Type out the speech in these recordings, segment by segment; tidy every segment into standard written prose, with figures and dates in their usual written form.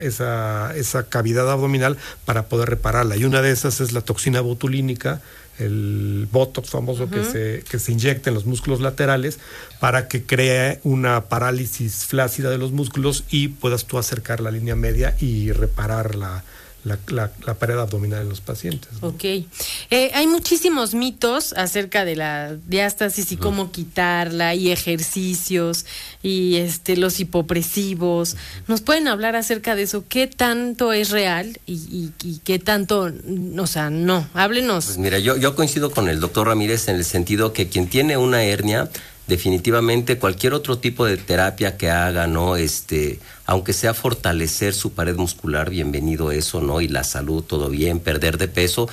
esa cavidad abdominal para poder repararla. Y una de esas es la toxina botulínica, el Botox famoso que se inyecta en los músculos laterales para que cree una parálisis flácida de los músculos y puedas tú acercar la línea media y reparar la pared abdominal en los pacientes, ¿no? Ok. Hay muchísimos mitos acerca de la diástasis y cómo quitarla, y ejercicios, y los hipopresivos. ¿Nos pueden hablar acerca de eso? ¿Qué tanto es real y qué tanto, o sea, no? Háblenos. Pues mira, yo coincido con el doctor Ramírez en el sentido que quien tiene una hernia, definitivamente cualquier otro tipo de terapia que haga, ¿no? Aunque sea fortalecer su pared muscular, bienvenido eso, ¿no? Y la salud, todo bien, perder de peso,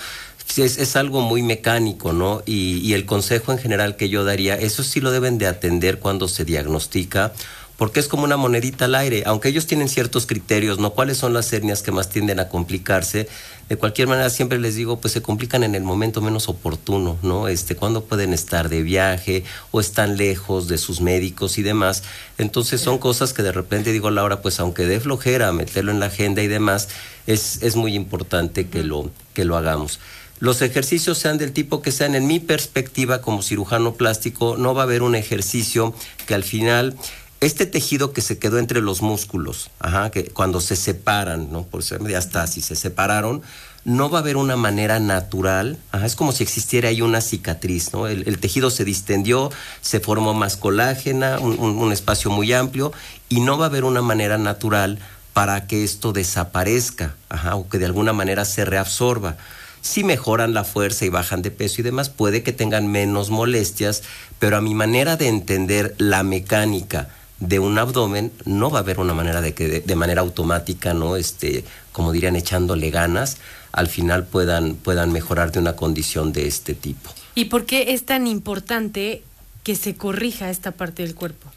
es algo muy mecánico, ¿no? Y el consejo en general que yo daría, eso sí lo deben de atender cuando se diagnostica, porque es como una monedita al aire, aunque ellos tienen ciertos criterios, ¿no? ¿Cuáles son las hernias que más tienden a complicarse? De cualquier manera, siempre les digo, pues se complican en el momento menos oportuno, ¿no? Cuando pueden estar de viaje o están lejos de sus médicos y demás. Entonces son cosas que de repente digo, Laura, pues aunque dé flojera meterlo en la agenda y demás, es muy importante que lo hagamos. Los ejercicios sean del tipo que sean, en mi perspectiva como cirujano plástico, no va a haber un ejercicio que al final... Este tejido que se quedó entre los músculos, que cuando se separan, ¿no? Por ser diástasis, se separaron, no va a haber una manera natural, es como si existiera ahí una cicatriz, ¿no? El tejido se distendió, se formó más colágena, un espacio muy amplio, y no va a haber una manera natural para que esto desaparezca, o que de alguna manera se reabsorba. Si mejoran la fuerza y bajan de peso y demás, puede que tengan menos molestias, pero a mi manera de entender la mecánica de un abdomen, no va a haber una manera de que de manera automática, ¿no? Como dirían, echándole ganas, al final puedan mejorar de una condición de este tipo. ¿Y por qué es tan importante que se corrija esta parte del cuerpo?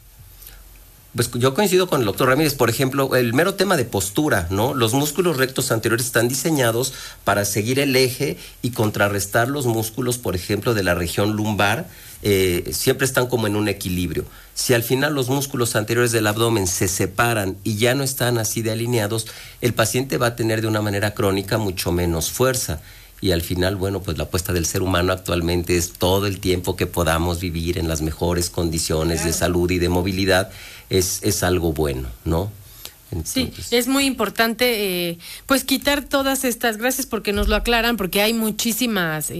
Pues yo coincido con el doctor Ramírez. Por ejemplo, el mero tema de postura, ¿no? Los músculos rectos anteriores están diseñados para seguir el eje y contrarrestar los músculos, por ejemplo, de la región lumbar. Siempre están como en un equilibrio. Si al final los músculos anteriores del abdomen se separan y ya no están así de alineados, el paciente va a tener de una manera crónica mucho menos fuerza. Y al final, bueno, pues la apuesta del ser humano actualmente es todo el tiempo que podamos vivir en las mejores condiciones de salud y de movilidad, es algo bueno, ¿no? Entonces... Sí, es muy importante pues quitar todas estas, gracias porque nos lo aclaran, porque hay muchísimas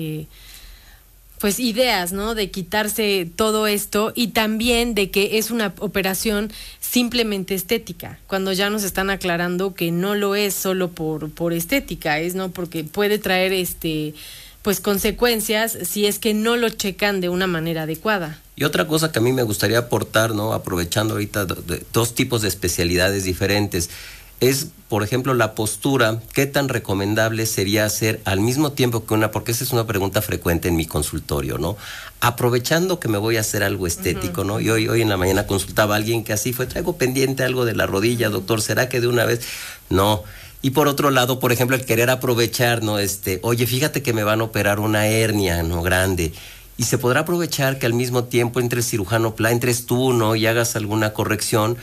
pues ideas, ¿no? De quitarse todo esto, y también de que es una operación simplemente estética, cuando ya nos están aclarando que no lo es solo por estética, ¿no? Porque puede traer pues consecuencias si es que no lo checan de una manera adecuada. Y otra cosa que a mí me gustaría aportar, ¿no? Aprovechando ahorita dos tipos de especialidades diferentes, es, por ejemplo, la postura. ¿Qué tan recomendable sería hacer al mismo tiempo que porque esa es una pregunta frecuente en mi consultorio, ¿no? Aprovechando que me voy a hacer algo estético, ¿no? Y hoy en la mañana consultaba a alguien que así fue, traigo pendiente algo de la rodilla, doctor, ¿será que de una vez? No. Y por otro lado, por ejemplo, el querer aprovechar, ¿no? Oye, fíjate que me van a operar una hernia, ¿no? Grande. Y se podrá aprovechar que al mismo tiempo entre el cirujano entres tú, ¿no? Y hagas alguna corrección.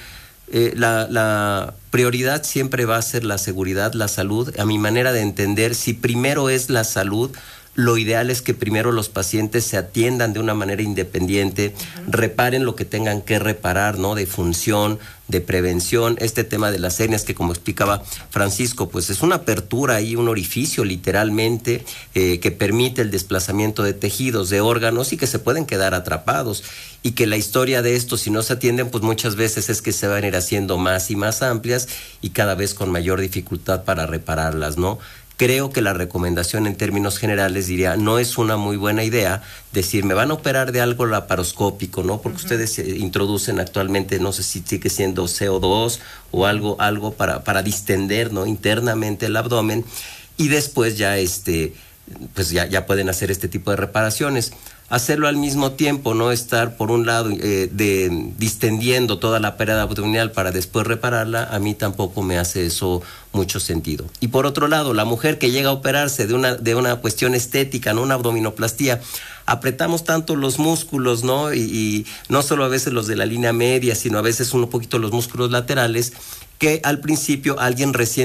La prioridad siempre va a ser la seguridad, la salud. A mi manera de entender, si primero es la salud, lo ideal es que primero los pacientes se atiendan de una manera independiente, reparen lo que tengan que reparar, ¿no? De función, de prevención. Este tema de las hernias que, como explicaba Francisco, pues es una apertura ahí, un orificio literalmente, que permite el desplazamiento de tejidos, de órganos, y que se pueden quedar atrapados. Y que la historia de esto, si no se atienden, pues muchas veces es que se van a ir haciendo más y más amplias y cada vez con mayor dificultad para repararlas, ¿no? Creo que la recomendación en términos generales diría, no es una muy buena idea decir, me van a operar de algo laparoscópico, ¿no? Porque ustedes introducen actualmente, no sé si sigue siendo CO2 o algo para distender, ¿no? Internamente el abdomen, y después ya pues ya pueden hacer este tipo de reparaciones. Hacerlo al mismo tiempo, no estar por un lado distendiendo toda la pared abdominal para después repararla, a mí tampoco me hace eso mucho sentido. Y por otro lado, la mujer que llega a operarse de una cuestión estética, no una abdominoplastía, apretamos tanto los músculos, ¿no? Y no solo a veces los de la línea media, sino a veces un poquito los músculos laterales, que al principio alguien recién